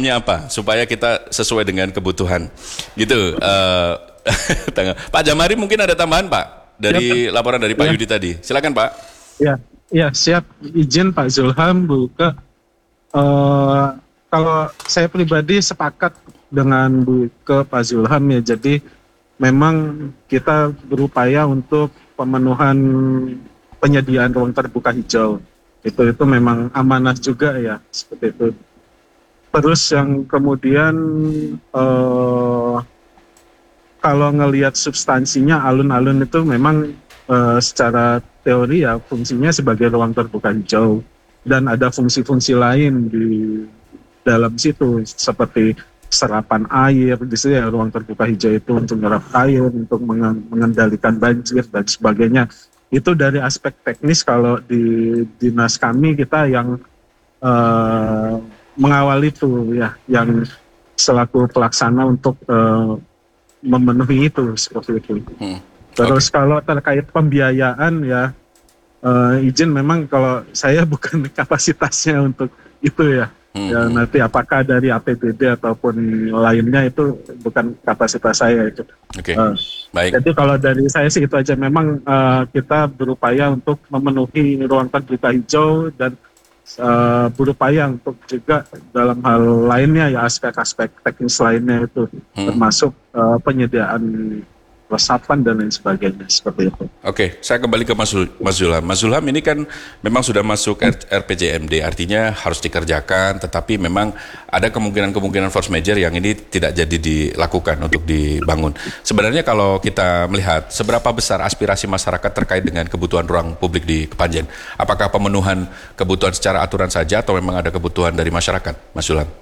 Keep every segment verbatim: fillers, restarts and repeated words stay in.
minimumnya apa supaya kita sesuai dengan kebutuhan gitu. Uh, Pak Jamari mungkin ada tambahan Pak dari ya, laporan dari Pak ya. Yudi tadi. Silakan Pak. Ya, ya siap. Izin Pak Zulham buka. Uh, kalau saya pribadi sepakat dengan Bu ke Pak Zulham ya. Jadi memang kita berupaya untuk pemenuhan penyediaan ruang terbuka hijau. Itu itu memang amanah juga ya, seperti itu. Terus yang kemudian uh, kalau ngelihat substansinya alun-alun itu memang uh, secara teori ya fungsinya sebagai ruang terbuka hijau dan ada fungsi-fungsi lain di dalam situ seperti serapan air di sini ya, ruang terbuka hijau itu untuk menyerap air, untuk mengendalikan banjir dan sebagainya. Itu dari aspek teknis kalau di dinas kami kita yang uh, mengawal itu ya, yang selaku pelaksana untuk uh, memenuhi itu seperti itu. Hmm. Terus okay. Kalau terkait pembiayaan ya uh, izin memang kalau saya bukan kapasitasnya untuk itu ya. Hmm. Ya nanti apakah dari A P B D ataupun lainnya itu bukan kapasitas saya itu. Oke. Okay. Uh, Baik. Jadi kalau dari saya sih itu aja, memang uh, kita berupaya untuk memenuhi ruang terbuka hijau dan uh, berupaya untuk juga dalam hal lainnya ya aspek-aspek teknis lainnya itu hmm. termasuk uh, penyediaan resapan dan lain sebagainya seperti itu. Oke, saya kembali ke Mas, Mas Zulham. Mas Zulham ini kan memang sudah masuk R P J M D, artinya harus dikerjakan, tetapi memang ada kemungkinan-kemungkinan force major yang ini tidak jadi dilakukan untuk dibangun. Sebenarnya kalau kita melihat seberapa besar aspirasi masyarakat terkait dengan kebutuhan ruang publik di Kepanjen, apakah pemenuhan kebutuhan secara aturan saja atau memang ada kebutuhan dari masyarakat, Mas Zulham?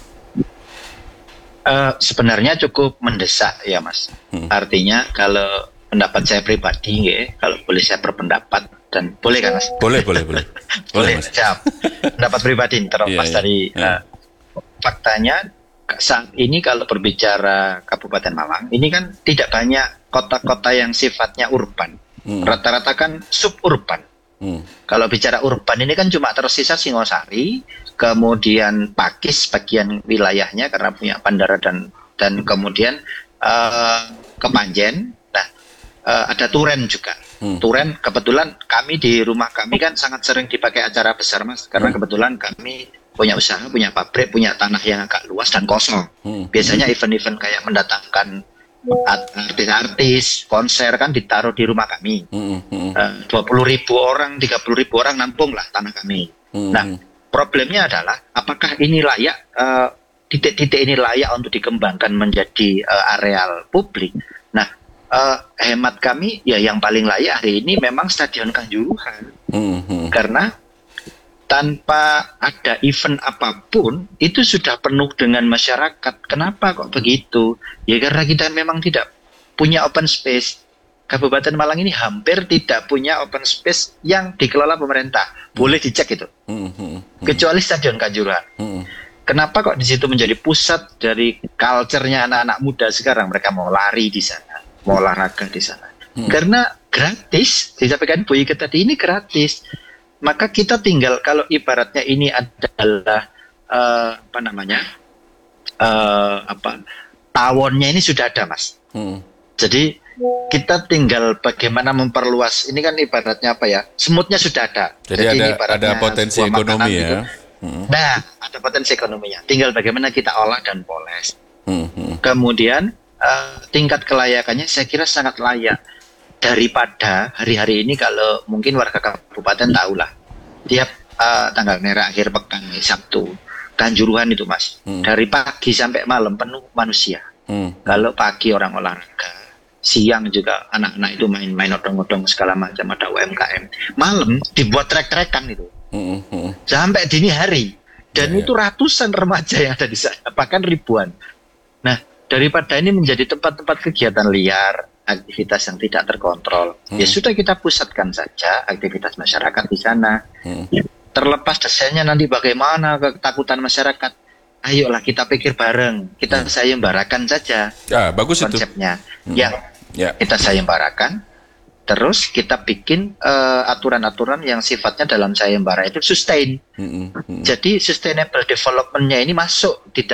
Uh, sebenarnya cukup mendesak ya Mas. Hmm. Artinya kalau pendapat saya pribadi, ya, kalau boleh saya berpendapat dan boleh kan Mas? Boleh, boleh, boleh. boleh, Mas. Siap. Pendapat pribadi terlepas yeah, yeah. dari yeah. Uh, faktanya saat ini kalau berbicara Kabupaten Malang, ini kan tidak banyak kota-kota yang sifatnya urban. Hmm. Rata-rata kan suburban. Hmm. Kalau bicara urban ini kan cuma tersisa Singosari, kemudian Pakis bagian wilayahnya karena punya bandara dan dan kemudian uh, Kepanjen. Nah, uh, ada Turen juga. Hmm. Turen kebetulan kami di rumah kami kan sangat sering dipakai acara besar Mas, karena hmm. kebetulan kami punya usaha, punya pabrik, punya tanah yang agak luas dan kosong. Hmm. Biasanya event-event kayak mendatangkan artis-artis, konser kan ditaruh di rumah kami. Dua puluh ribu orang, tiga puluh ribu orang nampung lah tanah kami. Mm-hmm. Nah, problemnya adalah apakah ini layak, uh, titik-titik ini layak untuk dikembangkan menjadi uh, areal publik. Nah, uh, hemat kami ya yang paling layak hari ini memang Stadion Kanjuruhan. Mm-hmm. Karena tanpa ada event apapun, itu sudah penuh dengan masyarakat. Kenapa kok begitu? Ya karena kita memang tidak punya open space. Kabupaten Malang ini hampir tidak punya open space yang dikelola pemerintah. Boleh dicek itu. Kecuali Stadion Kanjuruhan. Kenapa kok di situ menjadi pusat dari culture-nya anak-anak muda sekarang? Mereka mau lari di sana, mau olahraga di sana. Karena gratis, disampaikan Bu Ike tadi, ini gratis. Maka kita tinggal kalau ibaratnya ini adalah uh, apa namanya uh, apa tawonnya ini sudah ada Mas. Hmm. Jadi kita tinggal bagaimana memperluas. Ini kan ibaratnya apa ya? Semutnya sudah ada. Jadi, Jadi ada, ada potensi ekonomi ya. Gitu. Hmm. Nah, ada potensi ekonominya. Tinggal bagaimana kita olah dan poles. Hmm. Hmm. Kemudian uh, tingkat kelayakannya saya kira sangat layak. Daripada hari-hari ini kalau mungkin warga kabupaten tahulah tiap uh, tanggal merah akhir pekan Sabtu Kanjuruhan itu Mas hmm. dari pagi sampai malam penuh manusia. hmm. Kalau pagi orang olahraga, siang juga anak-anak itu main-main odong-odong segala macam, ada U M K M, malam dibuat trek-trekan itu hmm. Hmm. sampai dini hari dan yeah, itu ratusan remaja yang ada di sana, bahkan ribuan. Nah, daripada ini menjadi tempat-tempat kegiatan liar, aktivitas yang tidak terkontrol, hmm. ya sudah kita pusatkan saja aktivitas masyarakat di sana. Hmm. Terlepas desainnya nanti bagaimana ketakutan masyarakat, ayolah kita pikir bareng, kita hmm. sayembarakan saja. Ya, bagus konsepnya. Itu. Hmm. Ya, ya, kita sayembarakan, terus kita bikin uh, aturan-aturan yang sifatnya dalam sayembara itu sustain. Hmm. Hmm. Jadi sustainable development-nya ini masuk di